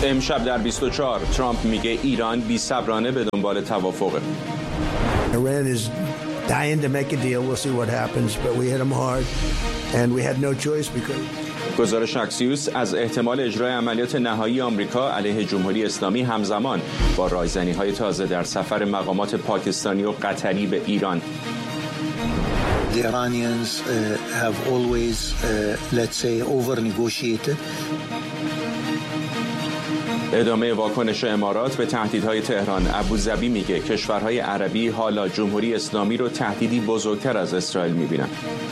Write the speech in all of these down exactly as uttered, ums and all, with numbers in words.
امشب در بیست و چهار ترامپ میگه ایران بی‌صبرانه به دنبال توافقه. Iran is dying to make a deal. We'll see what happens, but we hit them hard and we had no choice because گزارش اکسیوس از احتمال اجرای عملیات نهایی آمریکا علیه جمهوری اسلامی همزمان با رایزنی‌های تازه در سفر مقامات پاکستانی و قطری به ایران. The Iranians uh, have always, uh, let's say, over-negotiated. ادامه واکنش امارات به تهدیدهای تهران. ابوظبی میگه کشورهای عربی حالا جمهوری اسلامی رو تهدیدی بزرگتر از اسرائیل میبینن.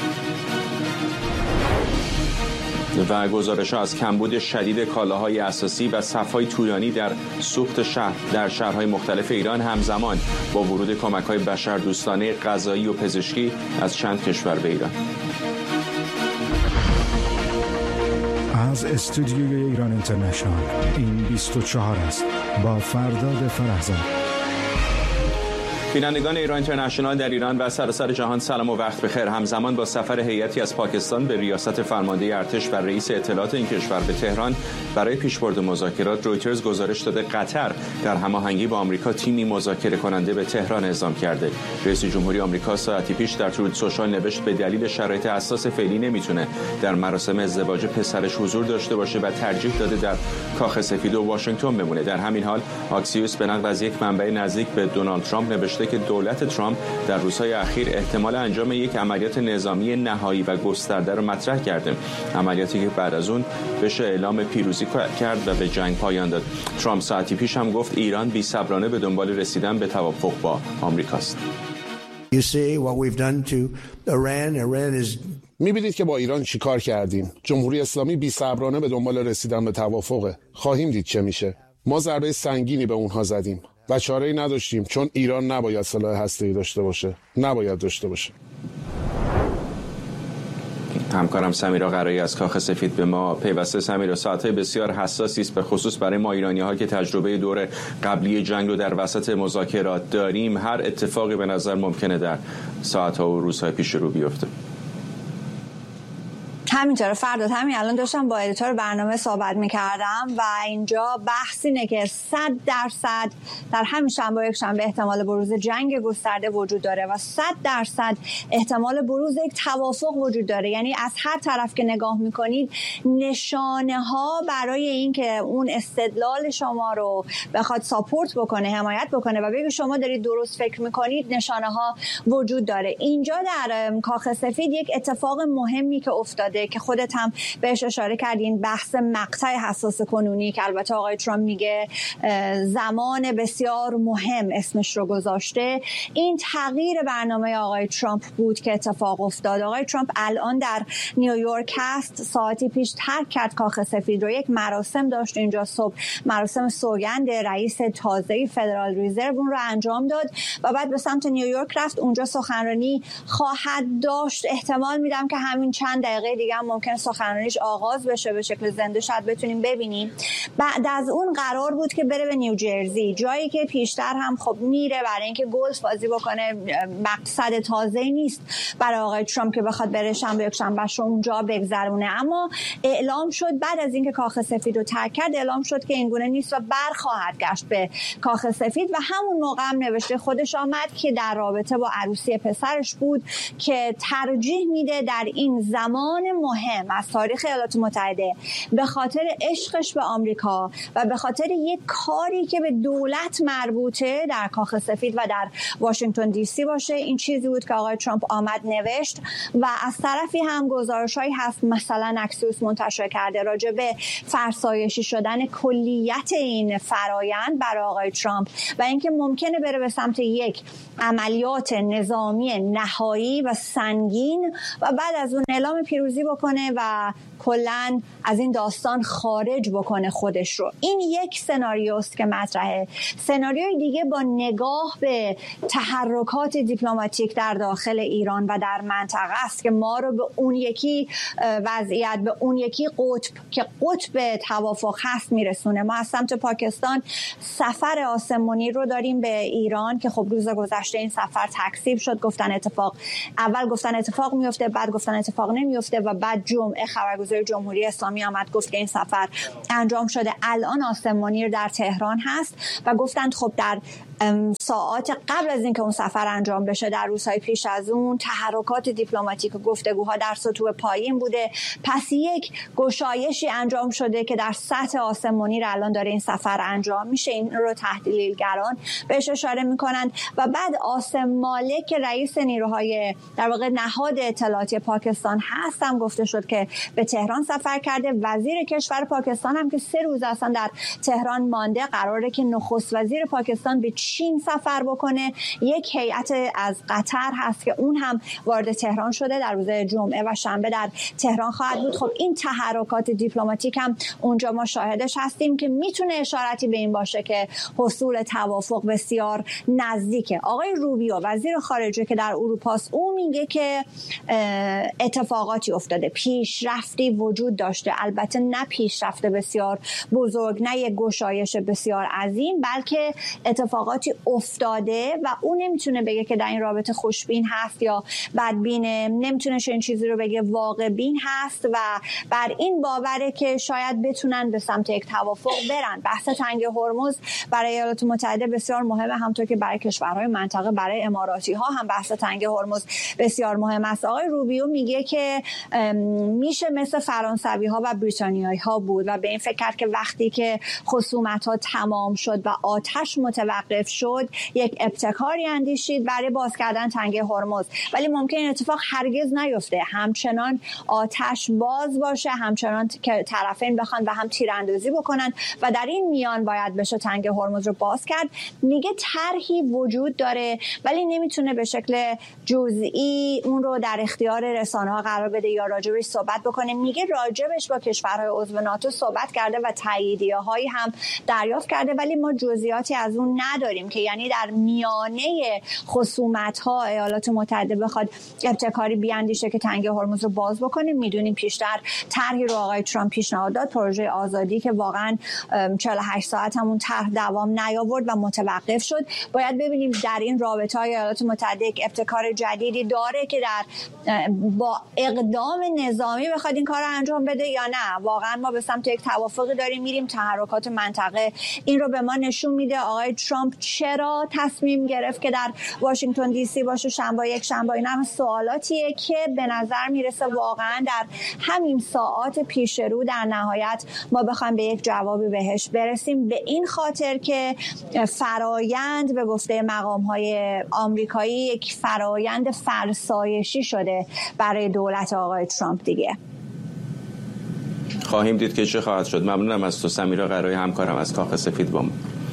و گزارش‌ها از کمبود شدید کالاهای اساسی و صف‌های طولانی در سوخت شهر در شهرهای مختلف ایران همزمان با ورود کمک‌های بشردوستانه غذایی و پزشکی از چند کشور به ایران. از استودیوی ایران اینترنشنال این بیست و چهار است با فرداد فرهزاد. بینندگان ایران اینترنشنال در ایران و سراسر جهان سلام و وقت بخیر. همزمان با سفر هیئتی از پاکستان به ریاست فرمانده ارتش و رئیس اطلاعات این کشور به تهران برای پیشبرد مذاکرات، رویترز گزارش داده قطر در هماهنگی با آمریکا تیمی مذاکره کننده به تهران اعزام کرده. رئیس جمهوری آمریکا ساعتی پیش در ترود سوشال نوشت به دلیل شرایط حساس فعلی نمیتونه در مراسم ازدواج پسرش حضور داشته باشه و ترجیح داده در کاخ سفید و واشنگتن بمونه. در همین حال آکسیوس به نقل از یک منبع نزدیک به دونالد ترامپ نوشته که دولت ترامپ در روزهای اخیر احتمال انجام یک عملیات نظامی نهایی و گسترده را مطرح کرده، عملیاتی که بعد از اون بشه اعلام پیروزی کرد و به جنگ پایان داد. ترامپ ساعتی پیش هم گفت ایران بی‌صبرانه به دنبال رسیدن به توافق با آمریکاست. You see what we've done to Iran. Iran is می‌بینید که با ایران چیکار کردیم. جمهوری اسلامی بی‌صبرانه به دنبال رسیدن به توافقه. خواهیم دید چه میشه. ما ضربه سنگینی به اونها زدیم و چاره‌ای نداشتیم، چون ایران نباید سلاح هسته‌ای داشته باشه. نباید داشته باشه. همکارم سمیرا قرایی از کاخ سفید به ما پیوسته. سمیرا، ساعت‌های بسیار حساسی است به خصوص برای ما ایرانی‌ها که تجربه دور قبلی جنگ رو در وسط مذاکرات داریم. هر اتفاقی به نظر ممکنه در ساعت‌ها و روزهای پیش رو بیفته. همینطوره فرداد. همین الان داشتم با ادیتور برنامه صحبت میکردم و اینجا بحث اینه که صد درصد در همین شنبه و یک شنبه احتمال بروز جنگ گسترده وجود داره و صد درصد احتمال بروز یک توافق وجود داره. یعنی از هر طرف که نگاه میکنید نشانه ها برای این که اون استدلال شما رو بخواد ساپورت بکنه، حمایت بکنه و بگه شما دارید درست فکر میکنید، نشانه ها وجود داره. اینجا در کاخ سفید یک اتفاق مهمی که افتاده که خودت هم بهش اشاره کردین، بحث مقطع حساس کنونی که البته آقای ترامپ میگه زمان بسیار مهم اسمش رو گذاشته. این تغییر برنامه آقای ترامپ بود که اتفاق افتاد. آقای ترامپ الان در نیویورک هست، ساعتی پیش ترک کرد کاخ سفید رو. یک مراسم داشت اینجا صبح، مراسم سوگند رئیس تازه فدرال ریزرو اون رو انجام داد و بعد به سمت نیویورک رفت. اونجا سخنرانی خواهد داشت. احتمال میدم که همین چند دقیقه دیگه هم ممکن سخنرانیش آغاز بشه به شکل زنده، شاید بتونیم ببینیم. بعد از اون قرار بود که بره به نیوجرسی، جایی که پیشتر هم خب میره برای اینکه گلف بازی بکنه. مقصد تازه نیست برای آقای ترامپ که بخواد بره شنبه یک شنبهش رو اونجا بگذرونه، اما اعلام شد بعد از اینکه کاخ سفید رو ترک کرد، اعلام شد که این گونه نیست و برخواهد گشت به کاخ سفید. و همون موقع هم نوشته خودش آمد که در رابطه با عروسی پسرش بود که ترجیح میده در این زمان مهم از تاریخ ایالات متحده به خاطر عشقش به آمریکا و به خاطر یک کاری که به دولت مربوطه در کاخ سفید و در واشنگتن دی سی باشه. این چیزی بود که آقای ترامپ آمد نوشت و از طرفی هم گزارش‌هایی هست، مثلا اکسیوس منتشر کرده راجع به فرسایشی شدن کلیت این فرایند برای آقای ترامپ و اینکه ممکنه بره به سمت یک عملیات نظامی نهایی و سنگین و بعد از اون اعلام پیروزی بکنه و کلاً از این داستان خارج بکنه خودش رو. این یک سناریوست که مطرحه. سناریوی دیگه با نگاه به تحرکات دیپلماتیک در داخل ایران و در منطقه است که ما رو به اون یکی وضعیت، به اون یکی قطب که قطب توافق هست میرسونه. ما از سمت پاکستان سفر آسمانی رو داریم به ایران که خب روز گذشته این سفر تکذیب شد، گفتن اتفاق اول گفتن اتفاق میفته، بعد گفتن اتفاق نمیفته و بعد جمعه خبرگزاری جمهوری اسلامی آمد گفت که این سفر انجام شده. الان آسم منیر در تهران هست و گفتند خب در ساعات قبل از اینکه اون سفر انجام بشه، در روزهای پیش از اون، تحرکات دیپلماتیک و گفتگوها در سطوح پایین بوده. پس یک گشایشی انجام شده که در سطح آسم منیر الان داره این سفر انجام میشه. این رو تحلیلگران بهش اشاره میکنند. و بعد آسم مالک که رئیس نیروهای در واقع نهاد اطلاعاتی پاکستان هستم گفته شد که به تهران سفر کرده. وزیر کشور پاکستان هم که سه روز اصلا در تهران مانده، قراره که نخست وزیر پاکستان به چین سفر بکنه. یک هیئت از قطر هست که اون هم وارد تهران شده، در روز جمعه و شنبه در تهران خواهد بود. خب این تحرکات دیپلماتیک هم اونجا ما شاهدش هستیم که میتونه اشارتی به این باشه که حصول توافق بسیار نزدیکه. آقای روبیو وزیر خارجه که در اروپاست، اون میگه که اتفاقاتی افتاده، پیشرفتی وجود داشته، البته نه پیشرفت بسیار بزرگ، نه یک گشایش بسیار عظیم، بلکه اتفاقاتی افتاده و اون نمیتونه بگه که در این رابطه خوشبین هست یا بدبینه، نمیتونه این چیزی رو بگه، واقع بین هست و بر این باوره که شاید بتونن به سمت یک توافق برن. بحث تنگ هرمز برای ایالات متحده بسیار مهمه، همونطور که برای کشورهای منطقه، برای اماراتی ها هم بحث تنگ هرمز بسیار مهم است. آقای روبیو میگه که میشه مثل فرانسوی ها و بریتانیایی ها بود و به این فکر کرد که وقتی که خصومت ها تمام شد و آتش متوقف شد، یک ابتکاری اندیشید برای باز کردن تنگه هرمز، ولی ممکن این اتفاق هرگز نیفته. همچنان آتش باز باشه، همچنان که طرفین بخوان و هم تیراندازی بکنن و در این میان باید بشه تنگه هرمز رو باز کرد. میگه طرحی وجود داره ولی نمیتونه به شکل جزئی اون رو در اختیار رسانه‌ها قرار بده یا راجبش صحبت بکنه. میگه راجبش با کشورهای عضو ناتو صحبت کرده و تاییدیه‌هایی هم دریافت کرده، ولی ما جزئیاتی از اون نداریم که یعنی در میانه خصومت‌ها ایالات متحده بخواد ابتکاری بیاندیشه که تنگه هرمز رو باز بکنه. میدونیم پیشتر طرحی رو آقای ترامپ پیشنهاد داد، پروژه آزادی، که واقعا چهل و هشت ساعت همون طرح دوام نیاورد و متوقف شد. باید ببینیم در این رابطه‌های ایالات متحده یک ابتکار جدیدی داره که در با اقدام نظامی بخواد این کار رو انجام بده یا نه. واقعا ما به سمت یک توافقی داریم میریم. تحرکات منطقه این رو به ما نشون میده. آقای ترامپ چرا تصمیم گرفت که در واشنگتن دی سی باشه شنبه یک شنبه، این هم سوالاتیه که به نظر میرسه واقعا در همین ساعات پیش رو در نهایت ما بخوایم به یک جوابی بهش برسیم، به این خاطر که فرایند به گفته مقام‌های آمریکایی یک فرایند فرسایشی شده برای دولت آقای ترامپ دیگه. خواهیم دید که چه خواهد شد. ممنونم از تو سمیرا قرایی، همکارم از کاخ سفید با ما.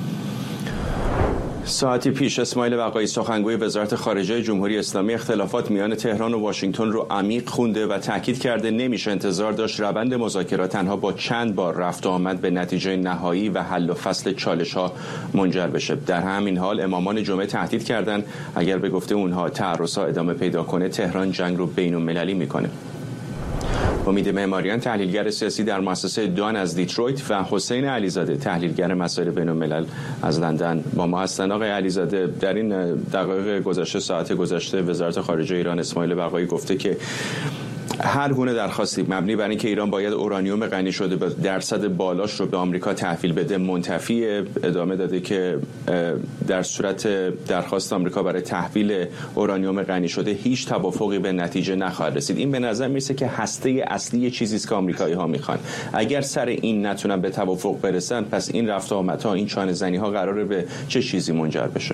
ساعتی پیش اسماعیل بقایی سخنگوی وزارت خارجه جمهوری اسلامی اختلافات میان تهران و واشنگتن رو عمیق خونده و تاکید کرده نمیشه انتظار داشت روند مذاکرات تنها با چند بار رفت و آمد به نتیجه نهایی و حل و فصل چالش‌ها منجر بشه. در همین حال امامان جمعه تهدید کردند اگر به گفته اونها تعرض‌ها ادامه پیدا کنه تهران جنگ رو بین‌المللی میکنه. امید معماریان تحلیلگر سیاسی در مؤسسه دان از دیترویت و حسین علیزاده تحلیلگر مسائل بین‌الملل از لندن با ما هستند. آقای علیزاده، در این دقایق گذشته، ساعت گذشته، وزارت خارجه ایران اسماعیل بقایی گفته که هر گونه درخواستی مبنی بر اینکه ایران باید اورانیوم غنی شده به درصد بالاش رو به آمریکا تحویل بده منتفی. ادامه داده که در صورت درخواست آمریکا برای تحویل اورانیوم غنی شده هیچ توافقی به نتیجه نخواهد رسید. این به نظر میرسه که هسته اصلی چیزی است که آمریکایی‌ها میخوان. اگر سر این نتونن به توافق برسن، پس این رفت و آمدها، این چانه زنی‌ها قراره به چه چیزی منجر بشه؟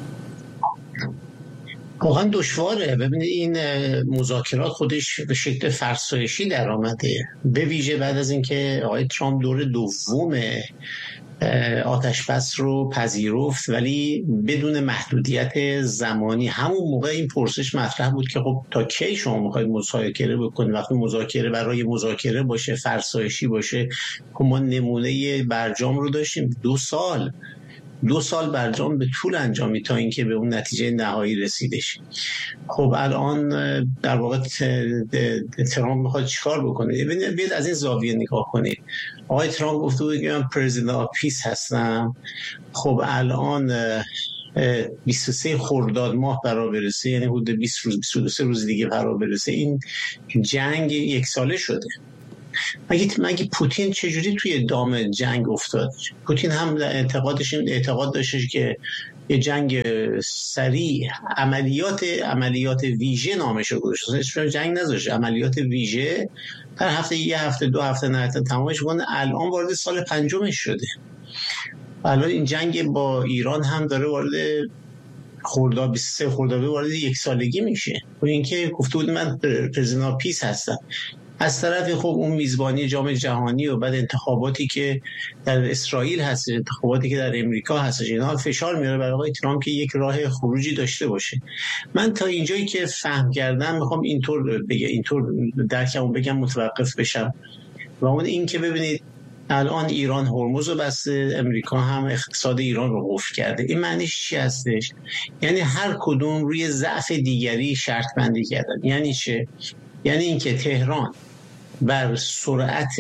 واقعا دشواره. ببینید این مذاکرات خودش به شکل فرسایشی در آمده، به ویژه بعد از اینکه آقای ترامپ دور دوم آتش بس رو پذیرفت ولی بدون محدودیت زمانی. همون موقع این پرسش مطرح بود که خب تا کی شما میخواید مذاکره بکنید؟ وقتی مذاکره برای مذاکره باشه، فرسایشی باشه، خب ما نمونه برجام رو داشتیم دو سال دو سال برجام به طول انجامی تا اینکه به اون نتیجه نهایی رسیدش. خب الان در واقع ترامپ میخواد چیکار بکنه؟ بیاید از این زاویه نگاه کنید. آقای ترامپ گفته بود که من پرزیدنت آف پیس هستم. خب الان بیست و سه خرداد ماه فرا برسه، یعنی حدود بیست روز بیست و دو روز دیگه فرا برسه، این جنگ یک ساله شده. مگه مگه پوتین چجوری توی دام جنگ افتاد؟ پوتین هم اعتقادش اعتقاد داشته که یه جنگ سریع، عملیات عملیات ویژه نامشو گذاشت، اسمش جنگ نذاشت، عملیات ویژه در هفته یه هفته دو هفته نه تمامش کنه. الان وارد سال پنجمش شده. الان این جنگ با ایران هم داره وارد خرداد بیست و سه خرداد وارد یک سالگی میشه. و اینکه گفته بود من پرزیدنت پیس هستم. از طرفی خب اون میزبانی جام جهانی و بعد انتخاباتی که در اسرائیل هست، انتخاباتی که در امریکا هست، اینا فشار میاره برای آقای ترامپ که یک راه خروجی داشته باشه. من تا اینجایی که فهم کردم میخوام اینطور بگم، اینطور درکمو بگم متوقف بشم، و اون این که ببینید الان ایران هرمز رو بسته، امریکا هم اقتصاد ایران رو قفل کرده. این معنیش چی هستش؟ یعنی هر کدوم روی ضعف دیگری شرط بندی کردن. یعنی چه؟ یعنی اینکه تهران بر سرعت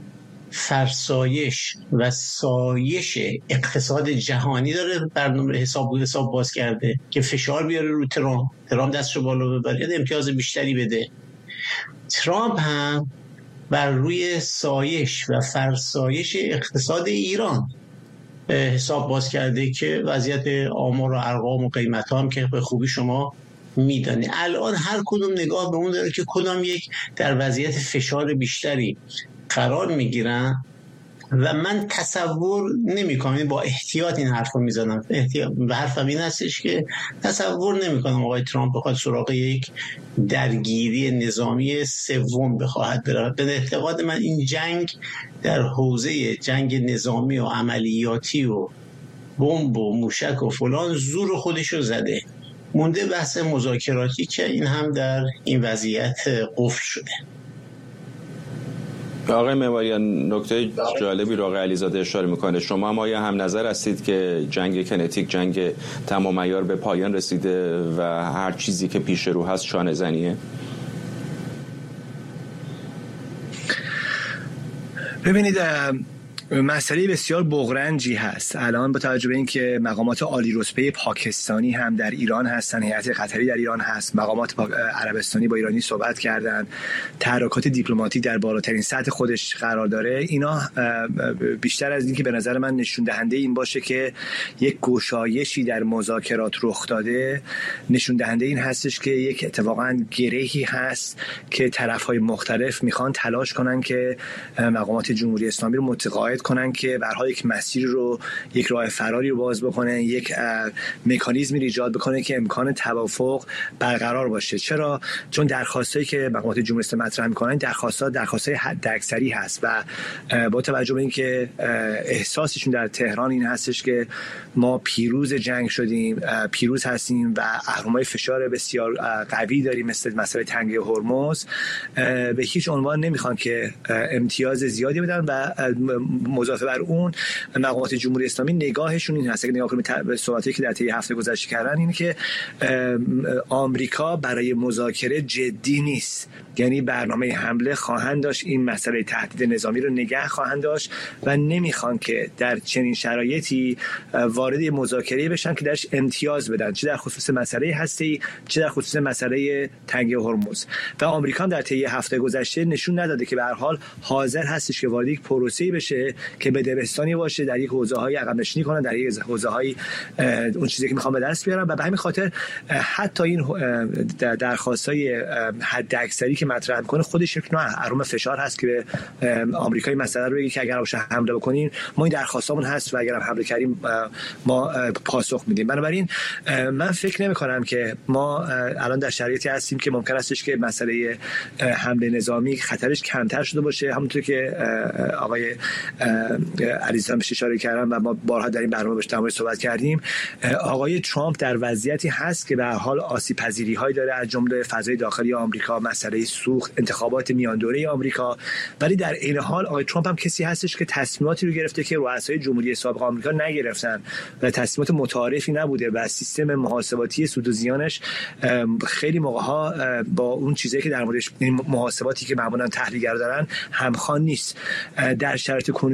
فرسایش و سایش اقتصاد جهانی داره برنامه حساب حساب باز کرده که فشار بیاره رو ترامپ، ترامپ دستشو بالا ببره، امتیاز بیشتری بده. ترامپ هم بر روی سایش و فرسایش اقتصاد ایران حساب باز کرده که وضعیت آمار و ارقام و قیمت هم که به خوبی شما میدانی. الان هر کدوم نگاه به اون داره که کدام یک در وضعیت فشار بیشتری قرار میگیرن و من تصور نمیکنم، با احتیاط این حرفو میزنم، احتیاط به حرفم این هستش که تصور نمیکنم آقای ترامپ بخواد سراغ یک درگیری نظامی سوم بخواهد بره. به اعتقاد من این جنگ در حوزه جنگ نظامی و عملیاتی و بمب و موشک و فلان زور خودشو زده. مونده بحث مذاکراتی که این هم در این وضعیت قفل شده. آقای معماریان، نکته جالبی رو آقای علیزاده اشاره میکنه. شما هم آیا هم نظر هستید که جنگ کنتیک، جنگ تمام عیار به پایان رسیده و هر چیزی که پیش رو هست شانه زنیه؟ ببینید، مسئله بسیار بغرنجی هست الان با توجه به اینکه مقامات عالی رتبه پاکستانی هم در ایران هستن، هیئت قطری در ایران هست، مقامات عربستانی با ایرانی صحبت کردن، تحرکات دیپلماتیک در بالاترین سطح خودش قرار داره. اینا بیشتر از اینکه به نظر من نشون دهنده این باشه که یک گشایشی در مذاکرات رخ داده، نشون دهنده این هستش که یک اتفاقا گرهی هست که طرف‌های مختلف میخوان تلاش کنن که مقامات جمهوری اسلامی رو متقاعد کنن که به هر حال یک مسیر رو، یک راه فراری رو باز بکنن، یک مکانیزمی ایجاد بکنه که امکان توافق برقرار باشه. چرا؟ چون درخواستایی که مقامات جمهوری اسلامی مطرح میکنن درخواستات درخواستای حداکثری هست و با توجه به اینکه احساسشون در تهران این هستش که ما پیروز جنگ شدیم، پیروز هستیم و اهرم‌های فشار بسیار قوی داریم مثل مسئله تنگه هرمز، به هیچ عنوان نمیخوان که امتیاز زیادی بدن و مضافه بر اون مقامات جمهوری اسلامی نگاهشون این هست که نگاه کنیم به صحبتی که در طی هفته گذشته کردن، اینه که آمریکا برای مذاکره جدی نیست، یعنی برنامه حمله خواهند داشت، این مسئله تهدید نظامی رو نگه خواهند داشت و نمیخوان که در چنین شرایطی وارد مذاکره بشن که درش امتیاز بدن، چه در خصوص مسئله هستی چه در خصوص مسئله تنگه هرمز. و آمریکا در طی هفته گذشته نشون نداده که به هر حال حاضر هستش که وارد یک پروسه‌ای بشه که به دبستانی باشه، در یک حوزه‌های عقب نشینی کنن، در یک حوزه‌های اون چیزی که میخوام به دست بیارن. و به همین خاطر حتی این درخواست‌های حداکثری که مطرح می‌کنه خودش یک نوع اهرم فشار هست که به آمریکایی مسئله رو بگه که اگر باشه حمله بکنین ما این درخواستامون هست و اگر هم حمله کردیم ما پاسخ میدیم. بنابراین من فکر نمی‌کنم که ما الان در شرایطی هستیم که ممکن استش که مسئله حمله نظامی خطرش کمتر شده باشه. همونطور که آقای علیزاده بهش اشاره کردن و ما بارها در این برنامه بهش در مورد صحبت کردیم، آقای ترامپ در وضعیتی هست که به هر حال آسیب پذیری‌هایی داره، از جمله فضای داخلی آمریکا، مسئله سوخت، انتخابات میان دوره آمریکا. ولی در این حال آقای ترامپ هم کسی هستش که تصمیماتی رو گرفته که رؤسای جمهوری سابق آمریکا نگرفتن و تصمیمات متعارفی نبوده و سیستم محاسباتی سود و زیانش خیلی موقع‌ها با اون چیزایی که در موردش، این محاسباتی که معمولاً تحلیلگرا دارن همخوان نیست. در شرایط کنونی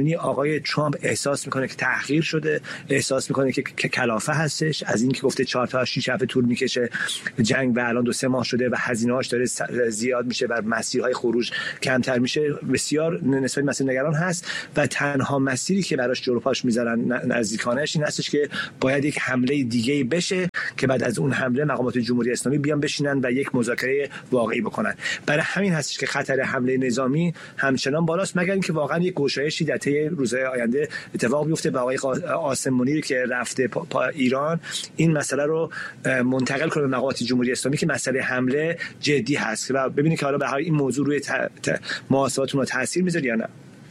میبینی آقای ترامپ احساس میکنه که تحقیر شده، احساس میکنه که کلافه هستش از این که گفته چهار تا شش هفته طول میکشه جنگ و الان دو سه ماه شده و هزینه‌هاش داره زیاد میشه و مسیرهای خروج کمتر میشه. بسیار نسبت مسیر نگران هست و تنها مسیری که براش جلو پاش میذارن نزدیکانش این هستش که باید یک حمله دیگه بشه که بعد از اون حمله مقامات جمهوری اسلامی بیان بشینن و یک مذاکره واقعی بکنن. برای همین هستش که خطر حمله نظامی همچنان بالاست، مگر اینکه واقعا یک گشایشی در طی روزهای آینده اتفاق بیفته و آقای قاسم منیری که رفته پا پا ایران این مسئله رو منتقل کنه به مقامات جمهوری اسلامی که مسئله حمله جدی هست و ببینید که حالا به هر این موضوع روی محاسباتون رو تاثیر میذاره یا نه.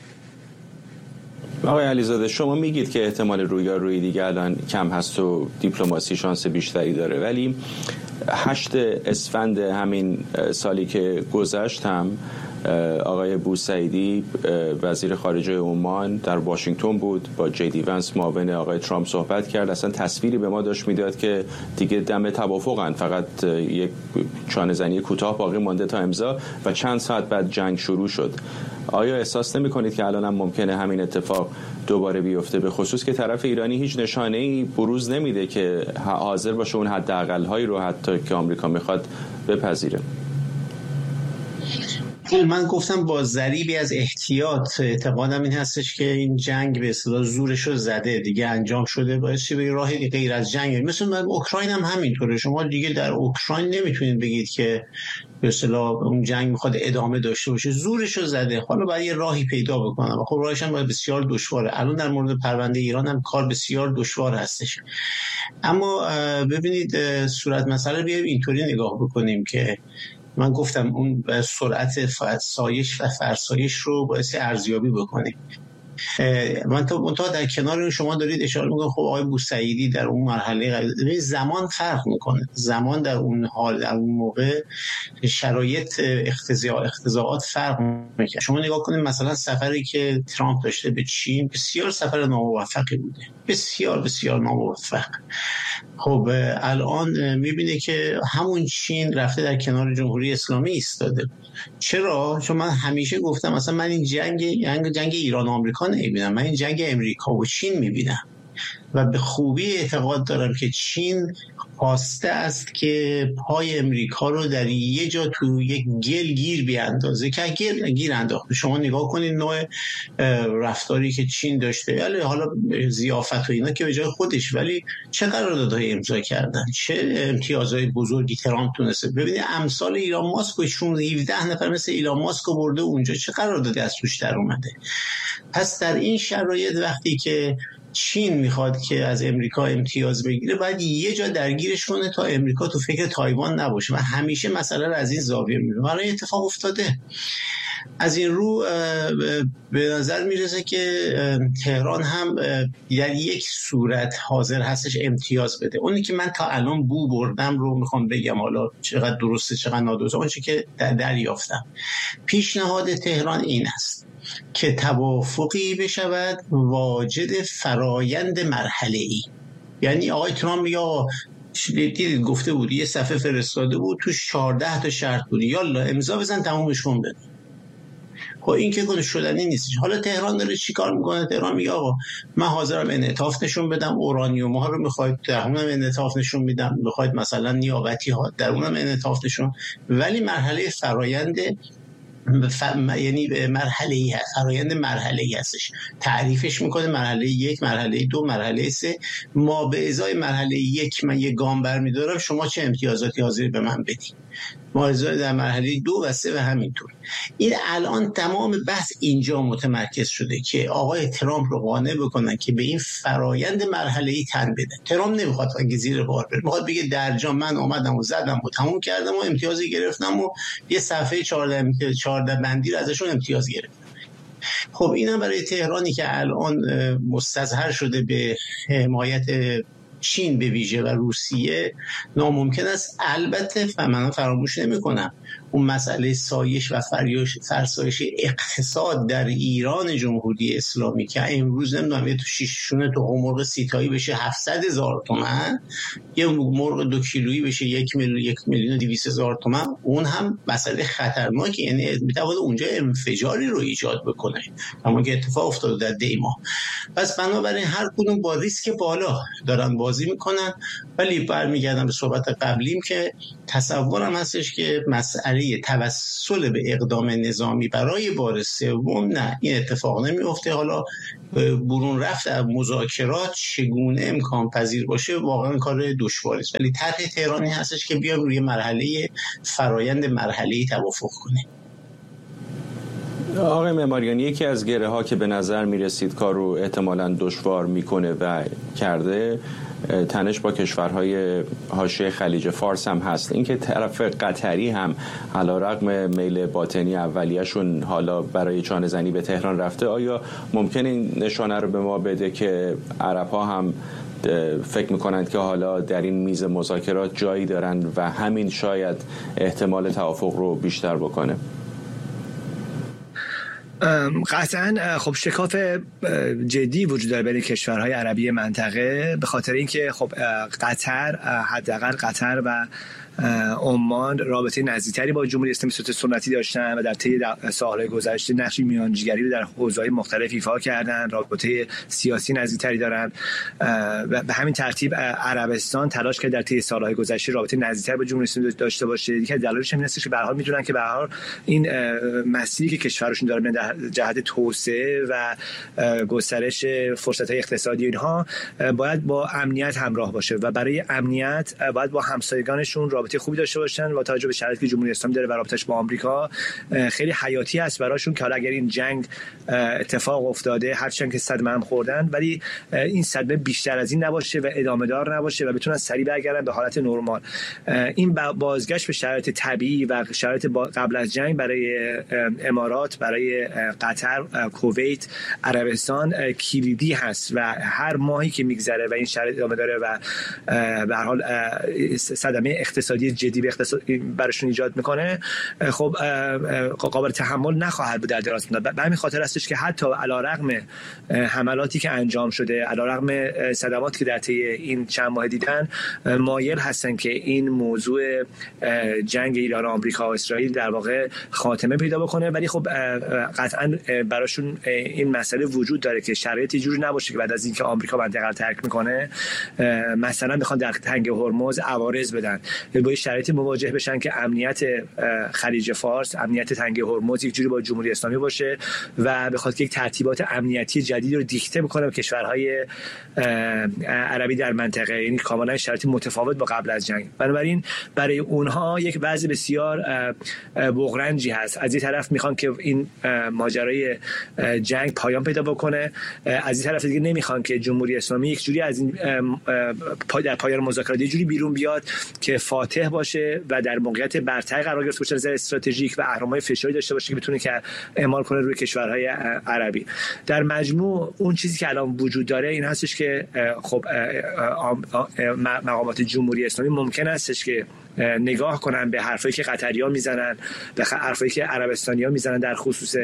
آقای علیزاده شما میگید که احتمال رویارویی دیگه الان کم هست و دیپلماسی شانس بیشتری داره، ولی هشت اسفند همین سالی که گذشت هم آقای بوسعیدی وزیر خارجه عمان در واشنگتن بود، با جی دی ونس معاون آقای ترامپ صحبت کرد. اصلا تصویری به ما داشت میداد که دیگه دم توافقن، فقط یک چانه زنی کوتاه باقی مانده تا امضا و چند ساعت بعد جنگ شروع شد. آیا احساس نمی کنید که الان هم ممکنه همین اتفاق دوباره بیفته، به خصوص که طرف ایرانی هیچ نشانه‌ای بروز نمیده که حاضر باشه اون حداقل‌هایی رو حتی که آمریکا میخواد بپذیره؟ من گفتم با ضریبی از احتیاط. اعتقادم این هستش که این جنگ به اصطلاح زورشو زده دیگه، انجام شده، باعث به راهی غیر از جنگ. مثلا من اوکراین هم همینطوره. شما دیگه در اوکراین نمیتونید بگید که به اصطلاح اون جنگ میخواد ادامه داشته باشه، زورشو زده. حالا باید یه راهی پیدا بکنم. خب راهش هم باید بسیار دشواره. الان در مورد پرونده ایران هم کار بسیار دشوار هستش. اما ببینید صورت مسئله بیایم اینطوری نگاه بکنیم که من گفتم اون سرعت سایش و فرسایش رو باعث ارزیابی بکنیم. من تا منتها در کنار شما دارید اشاره میکنید خب آقای بوسعیدی در اون مرحله زمان فرق میکنه. زمان در اون حال در اون موقع شرایط اختزاع اختزاعات فرق میکنه. شما نگاه کنید مثلا سفری که ترامپ داشته به چین بسیار سفر ناموفقی بوده، بسیار بسیار ناموفق. خب الان میبینه که همون چین رفته در کنار جمهوری اسلامی ایستاده. چرا؟ چون من همیشه گفتم مثلا من این جنگ جنگ, جنگ ایران و آمریکا نمیبینم، من این جنگ امریکا و چین میبینم و به خوبی اعتقاد دارم که چین خواسته است که پای امریکا رو در یه جا تو یک گل گیر بیاندازه که گل گیر انداخته. شما نگاه کنید نوع رفتاری که چین داشته، ولی حالا ضیافت و اینا که به جای خودش، ولی چه قراردادهای امضا کردن، چه امتیازهای بزرگی ترامپ تونسته. ببینید امثال ایلان ماسک و شانزده هفده نفر مثل ایلان ماسک برده اونجا، چه قراردادی از توش در اومده. پس در این شرایط وقتی که چین میخواد که از امریکا امتیاز بگیره باید یه جا درگیرش کنه تا امریکا تو فکر تایوان نباشه و همیشه مسئله رو از این زاویه میبینه. برای اتفاق افتاده. از این رو به نظر میرسه که تهران هم در یک صورت حاضر هستش امتیاز بده. اونی که من تا الان بو بردم رو میخوام بگم، حالا چقدر درسته چقدر نادرسته، اون چیزی که دریافتم. پیشنهاد تهران این است که توافقی بشود واجد فرایند مرحله‌ای. یعنی آقای ترامپ میگه دیدید گفته بود یه صفحه فرستاده بود توش چهارده تا شرط بود، یالا امضا بزن تمومش کن بده. خب این که کنه شدنی نیست. حالا تهران داره چی کار میکنه؟ تهران میگه آقا من حاضرم انعطاف نشون بدم، اورانیوم ها رو میخواید در اونم انعطاف نشون میدم، میخواید مثلا نیابتی ها در اونم انعطاف نشون، ولی مرحله فرایند ف... یعنی مرحله‌ای هست، فرآیند مرحله‌ای هستش. تعریفش میکنه مرحله یک، مرحله دو، مرحله سه. ما به ازای مرحله یک من یه گام برمیدارم، شما چه امتیازاتی حاضر به من بدید؟ ما ازای در مرحله دو و سه و همینطور. این الان تمام بحث اینجا متمرکز شده که آقای ترامپ رو قانع بکنن که به این فرایند مرحله‌ای تن بده. ترامپ نمیخواد که زیر بار بره، میخواد بگه در جا من اومدم و زدم و تموم کردم و امتیازی گرفتم و یه صفحه چهارده چهارده بندی رو ازشون امتیاز گرفتم. خب اینم برای تهرانی که الان مستظهر شده به حمایت چین به ویژه و روسیه ناممکن است. البته من فراموش نمی کنم اون مسئله سایش و فرسایش اقتصاد در ایران جمهوری اسلامی که امروز نمیدونم یه تو شیششونه تو مرغ سیتایی بشه هفتصد هزار تومان، یه مرغ دو کیلویی بشه یک میلیون یک میلیون و دویست هزار تومان، اون هم مسئله خطرناکی، یعنی میتواند اونجا انفجاری رو ایجاد بکنه اما که اتفاق افتاده در دیما. پس بنابراین هر کدوم با ریسک بالا دارن بازی میکنن. ولی برمیگردم به صحبت قبلیم که تصورم هستش که مسئله توسل به اقدام نظامی برای بار سوم نه، این اتفاق نمیفته. حالا برون رفت از مذاکرات چگونه امکان پذیر باشه واقعا کار دشواری است، ولی طرح تهرانی هستش که بیام روی مرحله فرایند مرحله توافق کنه. آقای معماریان، یکی از گره ها که به نظر می رسید کار رو احتمالاً دشوار میکنه و کرده تنش با کشورهای حاشیه خلیج فارس هم هست. اینکه طرف قطری هم علیرغم میل باطنی اولیه‌شون حالا برای چانه زنی به تهران رفته، آیا ممکنه این نشانه رو به ما بده که عرب‌ها هم فکر میکنند که حالا در این میز مذاکرات جایی دارند و همین شاید احتمال توافق رو بیشتر بکنه؟ قطعا خب شکاف جدی وجود داره بین کشورهای عربی منطقه، به خاطر اینکه خب قطر، حداقل قطر و عمان رابطه نزدیکتری با جمهوری اسلامی سنتی داشتن و در طی سال‌های گذشته نقش میانجیگری رو در حوزه‌های مختلف ایفا کردن، رابطه سیاسی نزدیکتری دارن و به همین ترتیب عربستان تلاش کرد در طی سال‌های گذشته رابطه نزدیکتر با جمهوری اسلامی داشته باشه. یکی دلایلش این است که به هر حال می‌دونن که به هر حال این مسیری که کشورشون داره در جهت توسعه و گسترش فرصت‌های اقتصادی اینها باید با امنیت همراه باشه و برای امنیت باید با همسایگانشون رابطه خوبی داشته باشن و توجه به شرایطی که جمهوری اسلامی داره و رابطش با آمریکا خیلی حیاتی است براشون که حالا اگر این جنگ اتفاق افتاده هرچند که صدمه هم خوردن ولی این صدمه بیشتر از این نباشه و ادامه دار نباشه و بتونن سریع برگردن به حالت نرمال. این بازگشت به شرایط طبیعی و شرایط قبل از جنگ برای امارات، برای قطر، کویت، عربستان کلیدی هست و هر ماهی که میگذره و این شرایط ادامه داره و به هر حال صدمه اقتصادی جدی به اقتصاد براشون ایجاد میکنه، خب قابل تحمل نخواهد بود در دراز مدت. به همین خاطر هستش که حتی علیرغم حملاتی که انجام شده، علیرغم صدماتی که در طی این چند ماه دیدن، مایل هستن که این موضوع جنگ ایران و آمریکا و اسرائیل در واقع خاتمه پیدا بکنه. ولی خب قطعا براشون این مسئله وجود داره که شرایطی جوری نباشه که بعد از اینکه آمریکا منطقه رو ترک میکنه مثلا میخوان در تنگه هرمز عوارض بدن، با شرایطی مواجه بشن که امنیت خلیج فارس، امنیت تنگه هرمز یک جوری با جمهوری اسلامی باشه و بخواد که یک ترتیبات امنیتی جدیدی رو دیکته بکنه به کشورهای عربی در منطقه، یعنی کاملا شرایط متفاوت با قبل از جنگ. بنابراین برای اونها یک وضع بسیار بغرنجی هست. از این طرف میخوان که این ماجرای جنگ پایان پیدا بکنه، از این طرف دیگه نمیخوان که جمهوری اسلامی یک جوری از این در پایان مذاکرات یک جوری بیرون بیاد که فاتح باشه و در موقعیت برتر قرار گرفته باشه از استراتژیک و اهرم‌های فشاری داشته باشه که بتونه که اعمال کنه روی کشورهای عربی. در مجموع اون چیزی که الان وجود داره این هستش که خب مقامات جمهوری اسلامی ممکن هستش که نگاه کنن به حرفایی که قطری‌ها میزنن، به حرفایی که عربستانی‌ها میزنن در خصوص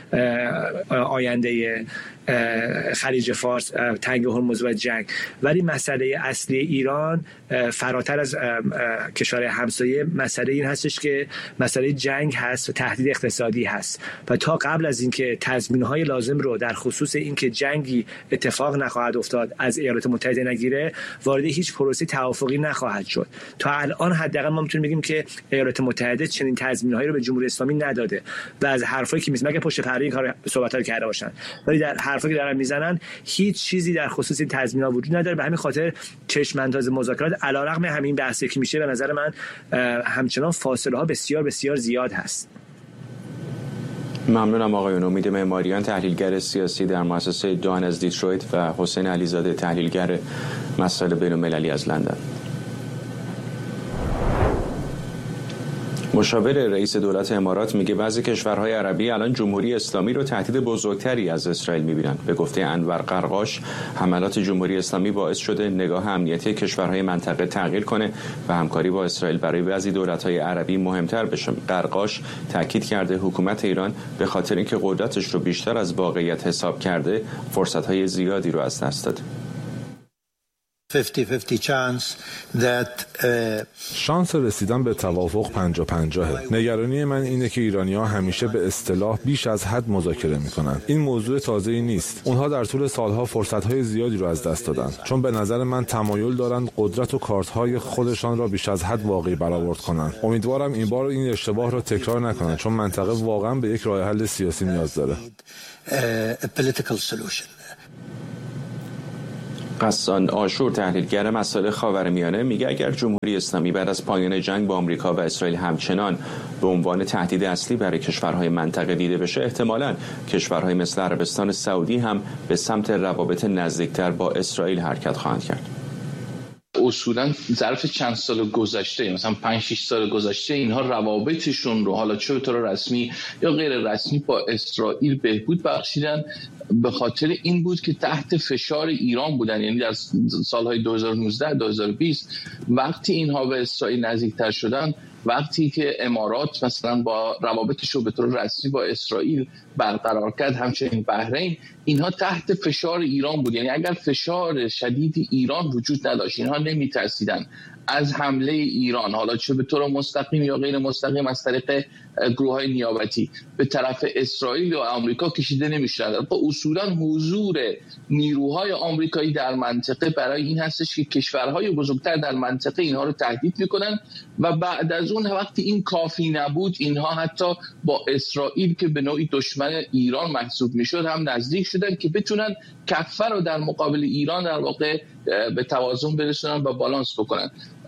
آینده خلیج فارس، تنگه هرمز و جنگ، ولی مسئله اصلی ایران فراتر از کشور همسایه مسئله این هستش که مسئله جنگ هست و تهدید اقتصادی هست و تا قبل از اینکه تضمین‌های لازم رو در خصوص اینکه جنگی اتفاق نخواهد افتاد از ایالات متحده نگیره، وارد هیچ پروسه توافقی نخواهد شد. تا الان حداقل ما میتونیم بگیم که ایالات متحده چنین تضمین‌هایی رو به جمهوری اسلامی نداده و از حرفایی که میزنن مگه پشت پرده این کار صحبت‌ها رو کرده باشن، ولی در حرفایی که دارن میزنن هیچ چیزی در خصوص این تضمین‌ها وجود نداره. به همین خاطر چشم انداز مذاکرات علیرغم همین بحثی که میشه به نظر من همچنان فاصله ها بسیار بسیار زیاد هست. ممنونم آقایون. امید معماریان، تحلیلگر سیاسی در مؤسسه دان از دیترویت و حسین علیزاده، تحلیلگر مسائل بین‌المللی از لندن. مشاور رئیس دولت امارات میگه بعضی کشورهای عربی الان جمهوری اسلامی رو تهدید بزرگتری از اسرائیل میبینن. به گفته انور قرقاش، حملات جمهوری اسلامی باعث شده نگاه امنیتی کشورهای منطقه تغییر کنه و همکاری با اسرائیل برای بعضی دولت‌های عربی مهمتر بشه. قرقاش تاکید کرده حکومت ایران به خاطر اینکه قدرتش رو بیشتر از واقعیت حساب کرده، فرصت‌های زیادی رو از دست داده. شانس رسیدن به توافق پنجاه پنجاه. نگرانی من اینه که ایرانی‌ها همیشه به اصطلاح بیش از حد مذاکره میکنن. این موضوع تازه‌ای نیست. اونها در طول سالها فرصت‌های زیادی رو از دست دادن، چون به نظر من تمایل دارن قدرت و کارت‌های خودشان را بیش از حد واقعی برآورد کنن. امیدوارم این بار این اشتباه را تکرار نکنن، چون منطقه واقعا به یک راه حل سیاسی نیاز داره. قسان آشور، تحلیلگر مسائل خاورمیانه، میگه اگر جمهوری اسلامی بعد از پایان جنگ با آمریکا و اسرائیل همچنان به عنوان تهدید اصلی برای کشورهای منطقه دیده بشه، احتمالاً کشورهای مثل عربستان سعودی هم به سمت روابط نزدیکتر با اسرائیل حرکت خواهند کرد. اصولا ظرف چند سال گذشته، مثلا پنج شش سال گذشته، اینها روابطشون رو حالا چه به طور رسمی یا غیر رسمی با اسرائیل بهبود بخشیدن، به خاطر این بود که تحت فشار ایران بودن. یعنی در سالهای دو هزار و نوزده دو هزار و بیست وقتی اینها به اسرائیل نزدیکتر شدن، وقتی که امارات مثلا با روابطش رو به طور رسمی با اسرائیل برقرار کرد، همچنین بحرین، اینها تحت فشار ایران بود. یعنی اگر فشار شدید ایران وجود نداشت، اینها نمی‌ترسیدن از حمله ایران، حالا چه به طور مستقیم یا غیر مستقیم از طریق گروه‌های نیابتی، به طرف اسرائیل و آمریکا کشیده نمی‌شدن. اصولا حضور نیروهای آمریکایی در منطقه برای این هستش که کشورهای بزرگتر در منطقه اینها رو تهدید می‌کنن و بعد از اون وقتی این کافی نبود، اینها حتی با اسرائیل که به نوعی دشمن ایران محسوب می‌شد هم نزدیک شدن که بتونن کفه رو در مقابل ایران در واقع به توازن برسونن و بالانس بکنن.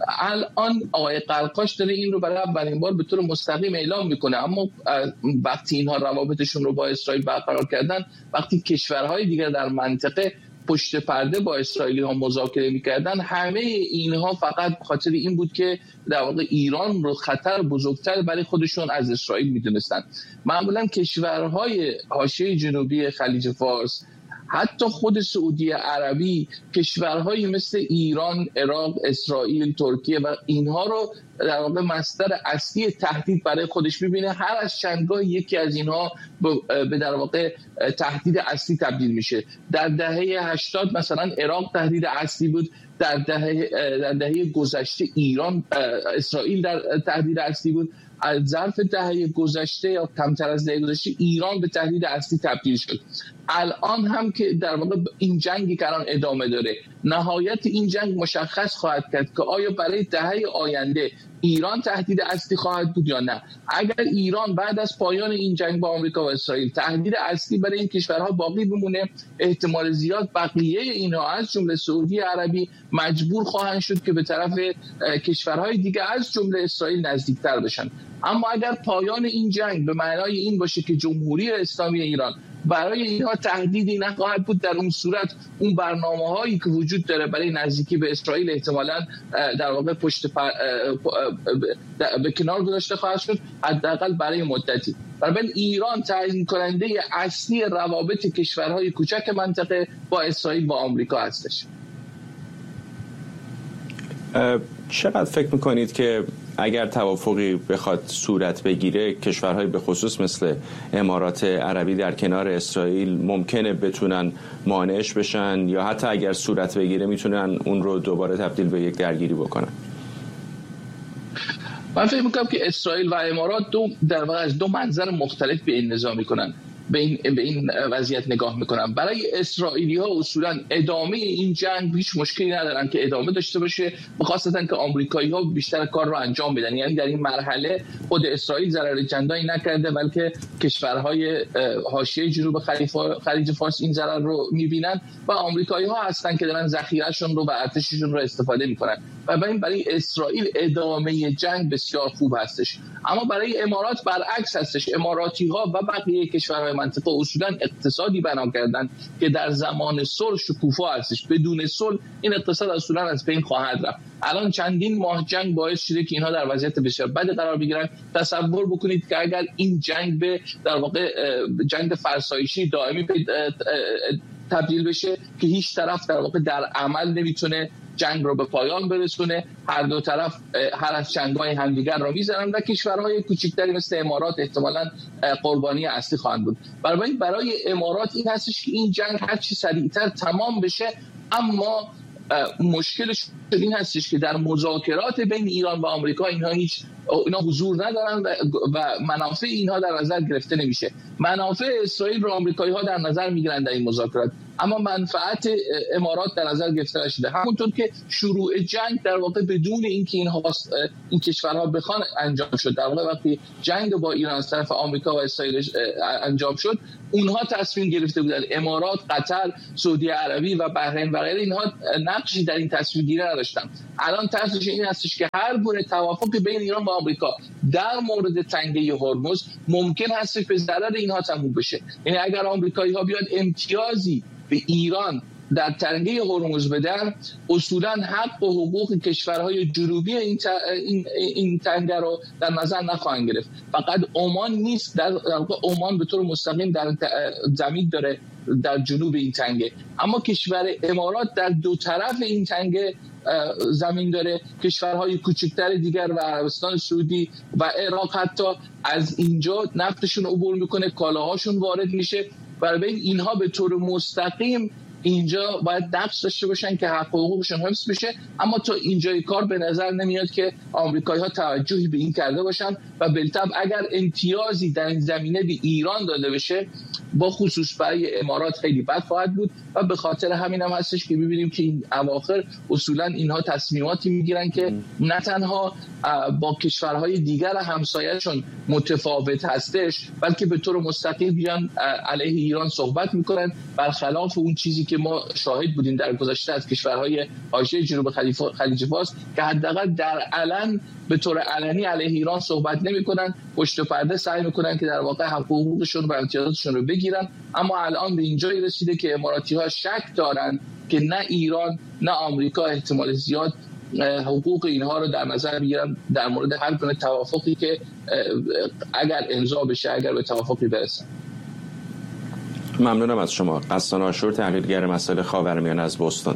الان آقای قرقاش داره این رو برای اولین بار به طور مستقیم اعلام میکنه، اما وقتی اینها روابطشون رو با اسرائیل برقرار کردن، وقتی کشورهای دیگر در منطقه پشت پرده با اسرائیلی ها مذاکره میکردن، همه اینها فقط خاطر این بود که در واقع ایران رو خطر بزرگتر برای خودشون از اسرائیل میدونستن. معمولا کشورهای حاشیه جنوبی خلیج فارس، حتی خود سعودی عربی، کشورهایی مثل ایران، عراق، اسرائیل، ترکیه و اینها رو در واقع مصدر اصلی تهدید برای خودش می‌بینه. هر از چندگاه یکی از اینها به در واقع تهدید اصلی تبدیل میشه. در دهه هشتاد مثلا عراق تهدید اصلی بود، در دهه در دهه گذشته ایران اسرائیل در تهدید اصلی بود. از ظرف دهه گذشته یا کمتر از دهه گذشته ایران به تهدید اصلی تبدیل شد. الان هم که در واقع این جنگی که الان ادامه داره، نهایت این جنگ مشخص خواهد کرد که آیا برای دهه آینده ایران تهدید اصلی خواهد بود یا نه. اگر ایران بعد از پایان این جنگ با آمریکا و اسرائیل تهدید اصلی برای این کشورها باقی بمونه، احتمال زیاد بقیه اینها از جمله سعودی عربی مجبور خواهند شد که به طرف کشورهای دیگه از جمله اسرائیل نزدیکتر بشن. اما اگر پایان این جنگ به معنای این باشه که جمهوری اسلامی ایران برای اینها تهدیدی نخواهد بود، در اون صورت اون برنامه‌هایی که وجود داره برای نزدیکی به اسرائیل احتمالاً در واقع پشت پر... به کنار گذاشته خواهد شد، حداقل برای مدتی. بنابراین ایران تعیین کننده اصلی روابط کشورهای کوچک منطقه با اسرائیل و آمریکا هستش. چقدر فکر میکنید که اگر توافقی بخواد صورت بگیره، کشورهای به خصوص مثل امارات عربی در کنار اسرائیل ممکنه بتونن مانعش بشن، یا حتی اگر صورت بگیره میتونن اون رو دوباره تبدیل به یک درگیری بکنن؟ من فکر میکنم که اسرائیل و امارات دو در واقع از دو منظر مختلف به این نظام میکنن، به این به این وضعیت نگاه میکنن. برای اسرائیلی ها اصولا ادامه این جنگ هیچ مشکلی ندارن که ادامه داشته باشه، خاصتا که آمریکایی ها بیشتر کار رو انجام بدن. یعنی در این مرحله خود اسرائیل ضرر جندایی نکرده، بلکه کشورهای حاشیه جنوب خلیج فارس این ضرر رو میبینن و آمریکایی ها هستن که دارن ذخیرهشون رو و ارتششون رو استفاده میکنن. و برای برای اسرائیل ادامه جنگ بسیار خوب هستش. اما برای امارات برعکس هستش. اماراتی ها و بقیه کشورهای منطقه اصولا اقتصادی بنا کردن که در زمان صلح شکوفا هستش، بدون صلح این اقتصاد اصولا از بین خواهد رفت. الان چندین ماه جنگ باعث شده که اینها در وضعیت بسیار بد قرار بگیرن. تصور بکنید که اگر این جنگ به در واقع جنگ فرسایشی دائمی تبدیل بشه که هیچ طرف در واقع در عمل نمیتونه جنگ رو به پایان برسونه، هر دو طرف هر از جنگ‌های همدیگر رو میزنن و کشورهای کوچکتری مثل امارات احتمالاً قربانی اصلی خواهند بود. برای برای امارات این هستش که این جنگ هر چی سریعتر تمام بشه، اما مشکلش این هستش که در مذاکرات بین ایران و آمریکا اینها هیچ اینا حضور ندارن و, و منافع اینها در نظر گرفته نمیشه. منافع اسرائیل رو آمریکایی‌ها در نظر میگیرن در این مذاکرات، اما منفعت امارات در نظر گرفته نشده. همونطور که شروع جنگ در واقع بدون اینکه اینها این کشورها بخوان انجام شد، در واقع وقتی جنگ با ایران از طرف آمریکا و اسرائیل انجام شد، اونها تصمیم گرفته بودن. امارات، قطر، سعودی عربی و بحرین و غیره اینها نقشی در این تصمیم گیری نداشتن. الان ترسش این هستش که هر گونه توافق بین ایران و آمریکا در مورد تنگه هرمز ممکن هست به ضرر اینها تموم بشه. یعنی اگر آمریکایی‌ها بیاد امتیازی به ایران در تنگه هرمز بدن، اصولا حق و حقوق کشورهای جنوبی این, این, این تنگه رو در نظر نخواهند گرفت. فقط عمان نیست، در واقع عمان به طور مستقیم در زمین داره در جنوب این تنگه، اما کشور امارات در دو طرف این تنگه زمین داره. کشورهای کوچکتر دیگر و عربستان سعودی و عراق حتی از اینجا نفتشون عبور میکنه، کالاهاشون وارد میشه. برای اینها به طور مستقیم اینجا باید نقش داشته باشن که حق و حقوقشون حفظ بشه، اما تا اینجای کار به نظر نمیاد که آمریکایی‌ها توجهی به این کرده باشن و بالطبع اگر امتیازی در این زمینه به ایران داده بشه، با خصوص برای امارات خیلی بد خواهد بود و به خاطر همین هم هستش که می‌بینیم که این اواخر اصولا اینها تصمیماتی میگیرن که نه تنها با کشورهای دیگر همسایه‌شون متفاوت هستش، بلکه به طور مستقیم بیان علیه ایران صحبت میکنن، برخلاف اون چیزی که ما شاهد بودیم در گذشته از کشورهای حاشیه جنوب خلیج فارس که حداقل در علن به طور علنی علیه ایران صحبت نمی‌کنن، پشت پرده سعی می‌کنن که در واقع حق و حقوقشون و امتیازاتشون رو بگیرن. اما الان به اینجایی رسیده که اماراتی‌ها شک دارن که نه ایران نه آمریکا احتمال زیاد حقوق اینها رو در نظر بگیرن در مورد هر گونه توافقی که اگر امضا بشه، اگر به توافقی برسن. ممنونم از شما. قسطان آشور، تحلیلگر مسائل خاورمیانه از بوستون.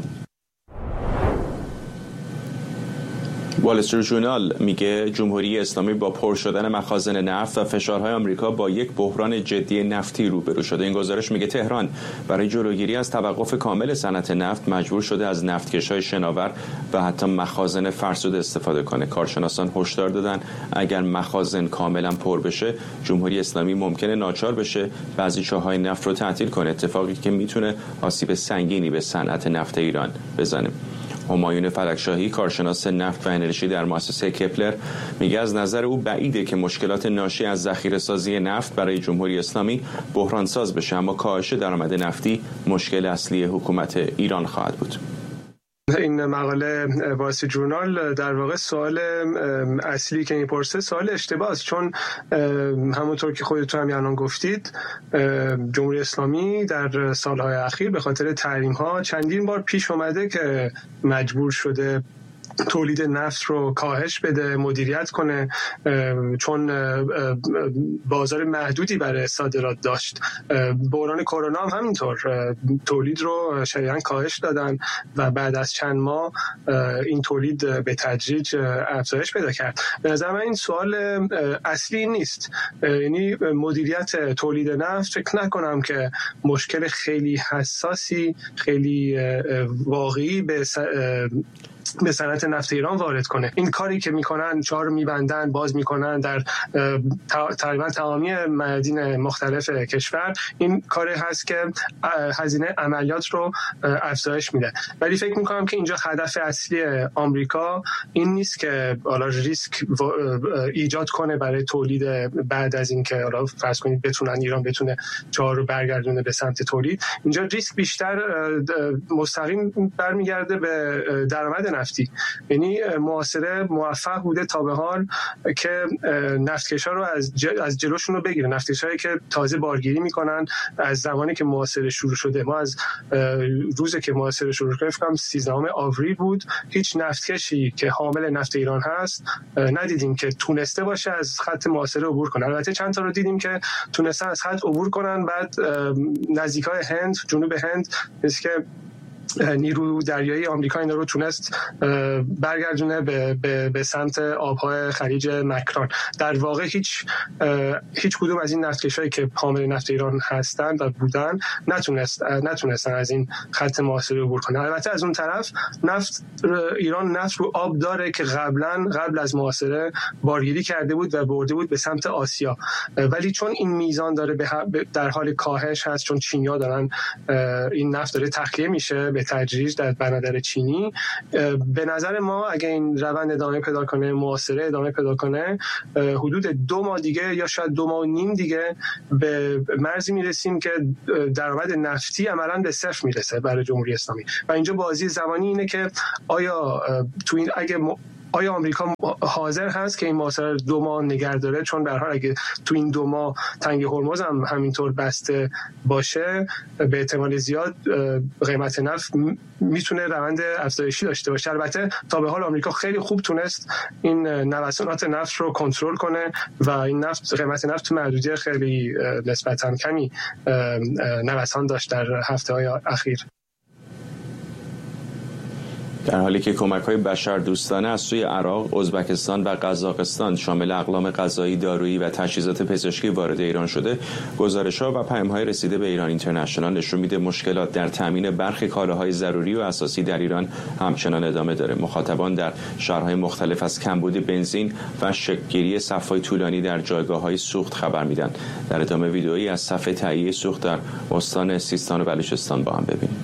وال استریت ژورنال میگه جمهوری اسلامی با پر شدن مخازن نفت و فشارهای آمریکا با یک بحران جدی نفتی روبرو شده. این گزارش میگه تهران برای جلوگیری از توقف کامل صنعت نفت مجبور شده از نفتکش‌های شناور و حتی مخازن فرسوده استفاده کنه. کارشناسان هشدار دادن اگر مخازن کاملا پر بشه، جمهوری اسلامی ممکنه ناچار بشه بعضی چاهای نفت رو تعطیل کنه، اتفاقی که میتونه آسیب سنگینی به صنعت نفت ایران بزنه. همایون فلکشاهی، کارشناس نفت و انرژی در مؤسسه کپلر، میگه از نظر او بعیده که مشکلات ناشی از ذخیره‌سازی نفت برای جمهوری اسلامی بحران ساز بشه، اما کاهش درآمد نفتی مشکل اصلی حکومت ایران خواهد بود. این مقاله واسه جورنال در واقع سوال اصلی که میپرسه سوال اشتباه است، چون همونطور که خودتون هم الان گفتید جمهوری اسلامی در سالهای اخیر به خاطر تحریم‌ها چندین بار پیش اومده که مجبور شده تولید نفت رو کاهش بده، مدیریت کنه، چون بازار محدودی برای صادرات داشت. بحران کرونا هم همینطور تولید رو شدیداً کاهش دادن و بعد از چند ماه این تولید به تدریج افزایش پیدا کرد. به نظر من این سوال اصلی نیست، یعنی مدیریت تولید نفت فکر نکنم که مشکل خیلی حساسی، خیلی واقعی به به صنعت نفت ایران وارد کنه. این کاری که میکنن، چهار میبندن، باز میکنن در تقریبا تمامی معادن مختلف کشور، این کاری هست که هزینه عملیات رو افزایش میده. ولی فکر میکنم که اینجا هدف اصلی آمریکا این نیست که حالا ریسک ایجاد کنه برای تولید بعد از اینکه حالا فرض کنید بتونن ایران بتونه چهار رو برگردونه به سمت تولید. اینجا ریسک بیشتر مستقیم برمیگرده به درآمد نفتی. یعنی محاصره موفق بوده تا به حال که نفتکشا رو از ج... از جلوشون رو بگیره. نفتکشایی که تازه بارگیری میکنن از زمانی که محاصره شروع شده. ما از روزی که محاصره شروع شد فکر کنم سیزدهم آوریل بود، هیچ نفتکشی که حامل نفت ایران هست ندیدیم که تونسته باشه از خط محاصره عبور کنه. البته چند تا رو دیدیم که تونستن از خط عبور کنن، بعد نزدیکای هند، جنوب هند، مثل که نیرو دریایی آمریکا اینا رو تونست برگردونه به, به, به سمت آبهای خلیج مکران. در واقع هیچ هیچ کدوم از این نفتکشایی که حامل نفت ایران هستند و بودن نتونست نتونستن از این خط محاصره عبور کنن. البته از اون طرف نفت ایران نفت رو آب داره که قبلا قبل از محاصره بارگیری کرده بود و برده بود به سمت آسیا، ولی چون این میزان داره در حال کاهش هست، چون چینی‌ها دارن این نفت داره تخلیه میشه به تدریج در بنادر چینی، به نظر ما اگه این روند ادامه پیدا کنه، محاصره ادامه پیدا کنه، حدود دو ماه دیگه یا شاید دو ماه و نیم دیگه به مرزی میرسیم که درآمد نفتی عملاً به صفر میرسه برای جمهوری اسلامی. و اینجا بازی زمانی اینه که آیا تو این اگه م... آیا آمریکا حاضر هست که این محاصره دو ماه نگه داره؟ چون به هر حال اگه تو این دو ماه تنگ هرمز هم همینطور بسته باشه، به احتمال زیاد قیمت نفت میتونه روند افزایشی داشته باشه. البته تا به حال آمریکا خیلی خوب تونست این نوسانات نفت رو کنترل کنه و این نفت قیمت نفت تو محدوده خیلی نسبتاً کمی نوسان داشت در هفته‌های اخیر. در حالی که کمک‌های بشردوستانه از سوی عراق، ازبکستان و قزاقستان شامل اقلام غذایی، دارویی و تجهیزات پزشکی وارد ایران شده، گزارش‌ها و پیام‌های رسیده به ایران اینترنشنال نشون میده مشکلات در تامین برخی کالاهای ضروری و اساسی در ایران همچنان ادامه داره. مخاطبان در شهرهای مختلف از کمبود بنزین و شکل‌گیری صف‌های طولانی در جایگاه‌های سوخت خبر میدن. در ادامه ویدئویی از صف تهیه سوخت در استان سیستان و بلوچستان با هم ببینیم.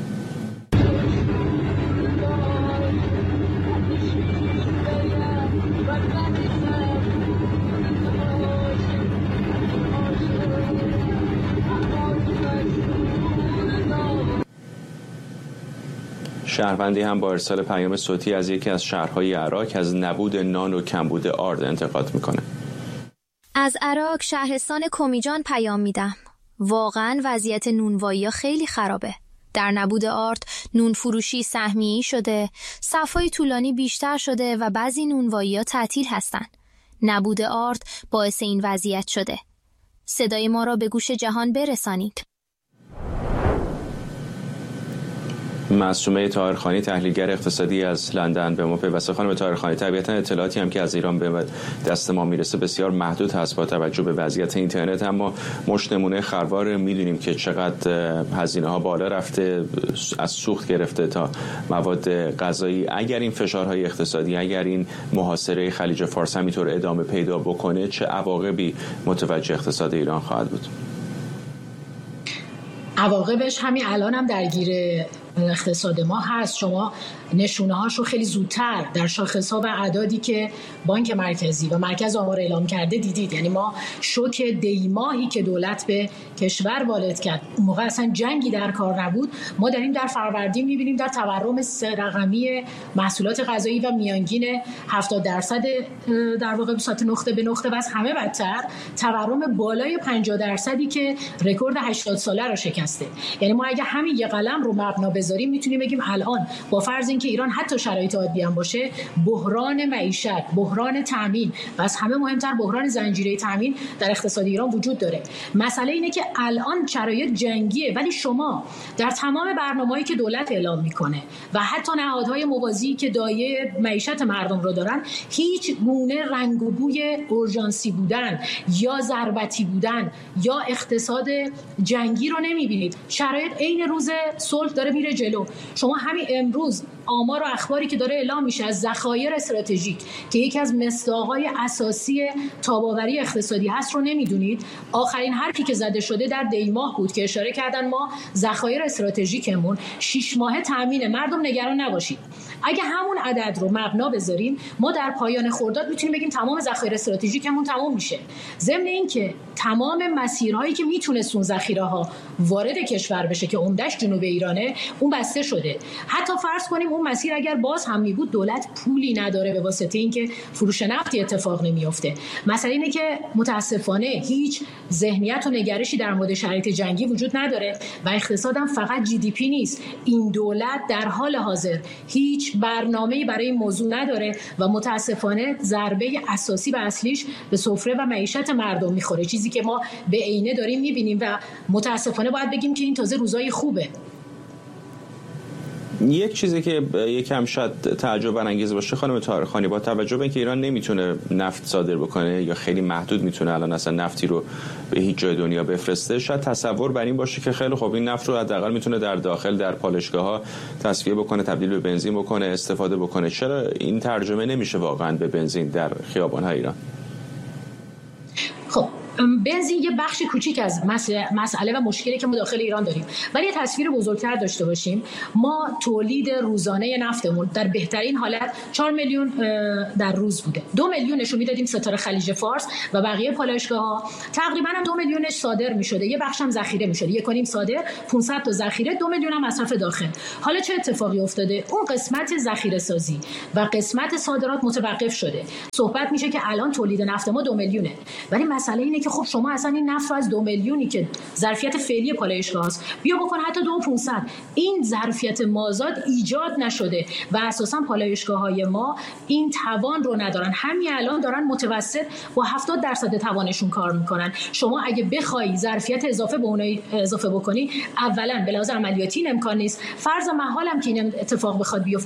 شهروندی هم با ارسال پیام صوتی از یکی از شهرهای عراق از نبود نان و کمبود آرد انتقاد میکنه. از عراق شهرستان کمیجان پیام میدم. واقعا وضعیت نونوایی خیلی خرابه. در نبود آرد نون فروشی سهمیه‌ای شده، صف‌های طولانی بیشتر شده و بعضی نونوایی‌ها تعطیل هستن. نبود آرد باعث این وضعیت شده. صدای ما را به گوش جهان برسانید. معصومه طاهرخانی، تحلیلگر اقتصادی از لندن، به ما پیوسته. خانم طاهرخانی، طبیعتا اطلاعاتی هم که از ایران به دست ما میرسه بسیار محدود هست با توجه به وضعیت اینترنت، اما مش نمونه خروار میدونیم که چقدر هزینه ها بالا رفته، از سوخت گرفته تا مواد غذایی. اگر این فشارهای اقتصادی، اگر این محاصره خلیج فارس همینطور ادامه پیدا بکنه، چه عواقبی متوجه اقتصاد ایران خواهد بود؟ عواقبش همین الان هم درگیر اقتصاد ما هست. شما نشونه هاش رو خیلی زودتر در شاخص ها و اعدادی که بانک مرکزی و مرکز آمار اعلام کرده دیدید. یعنی ما شوک دیماهی که دولت به کشور وارد کرد، اون موقع اصلا جنگی در کار نبود، ما داریم در فروردین میبینیم در تورم سه رقمی محصولات غذایی و میانگین هفتاد درصد در واقع به صورت نقطه به نقطه، بس همه بدتر تورم بالای پنجاه درصدی که رکورد هشتاد ساله رو شکسته. یعنی ما اگه همین یه قلم رو مبنا بذاریم میتونیم بگیم الان با فرض اینکه ایران حتی شرایط عادی هم باشه، بحران معیشت، بحران تامین و از همه مهمتر بحران زنجیره تامین در اقتصاد ایران وجود داره. مسئله اینه که الان شرایط جنگیه، ولی شما در تمام برنامه‌هایی که دولت اعلام میکنه و حتی نهادهای موازی که دایه معیشت مردم رو دارن، هیچ گونه رنگ و بوی اورژانسی بودن یا ضربتی بودن یا اقتصاد جنگی رو نمیبینید. شرایط عین روز صلح داره میره جلو. شما همین امروز آمار و اخباری که داره اعلام میشه از ذخایر استراتژیک که یکی از مصداق‌های اساسی تاب‌آوری اقتصادی هست رو نمیدونید. آخرین حرفی که زده شده در دی ماه بود که اشاره کردن ما ذخایر استراتژیکمون شش ماه تامین. مردم نگران نباشید. اگه همون عدد رو مبنا بذاریم، ما در پایان خرداد میتونیم بگیم تمام ذخایر استراتژیکمون تمام میشه. ضمن این که تمام مسیرهایی که میتونه اون ذخیره‌ها وارد کشور بشه که عمدش جنوب ایرانه، اون بسته شده. حتی فرض کنیم اون مسیر اگر باز هم می بود، دولت پولی نداره به واسطه اینکه فروش نفتی اتفاق نمیفته. مسئله اینه که متاسفانه هیچ ذهنیت و نگرشی در مورد شرایط جنگی وجود نداره و اقتصادم فقط جی دی پی نیست. این دولت در حال حاضر هیچ برنامه‌ای برای این موضوع نداره و متاسفانه ضربه اساسی و اصلیش به سفره و معیشت مردم میخوره، چیزی که ما به عینه داریم میبینیم و متاسفانه باید بگیم که این تازه روزای خوبه. یک چیزی که یکم شاید تعجب برانگیز باشه خانم طاهرخانی، با توجه به اینکه ایران نمیتونه نفت صادر بکنه یا خیلی محدود میتونه الان اصلا نفتی رو به هیچ جای دنیا بفرسته، شاید تصور بر این باشه که خیلی خوب این نفت رو حداقل میتونه در داخل در پالایشگاه‌ها تصفیه بکنه، تبدیل به بنزین بکنه، استفاده بکنه. چرا این ترجمه نمیشه واقعا به بنزین در خیابان‌های ایران؟ خب بنزین یه بخش کوچیک از مسئله و مشکلی که ما داخل ایران داریم، ولی یه تصویر بزرگتر داشته باشیم. ما تولید روزانه نفتمون در بهترین حالت چهار میلیون در روز بوده. دو میلیونش رو میدادیم ستاره خلیج فارس و بقیه پالایشگاه‌ها. تقریبا هم دو میلیونش صادر میشده، یه بخش هم ذخیره میشده. یک و نیم صادر، پانصد تا ذخیره، دو میلیون هم مصرف داخل. حالا چه اتفاقی افتاده؟ اون قسمت ذخیره سازی و قسمت صادرات متوقف شده. صحبت میشه که الان تولید نفت ما دو میلیونه، ولی مسئله اینه که خب شما اصلا این نفت رو از دو میلیونی که ظرفیت فعلی پالایشگاه است بیا بکن حتی دو و پونصد، این ظرفیت مازاد ایجاد نشده و اساسا پالایشگاه‌های ما این توان رو ندارن. همین الان دارن متوسط با هفتاد درصد توانشون کار میکنن. شما اگه بخوای ظرفیت اضافه به اونایی اضافه بکنی، اولا به لحاظ عملیاتی امکان نیست، فرض محالم که این اتفاق بخواد بیفته